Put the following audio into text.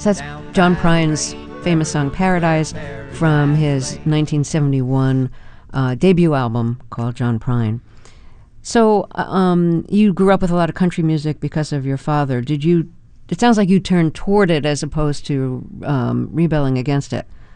That's John Prine's famous song Paradise from his 1971 debut album called John Prine. So you grew up with a lot of country music because of your father. It sounds like you turned toward it as opposed to rebelling against it.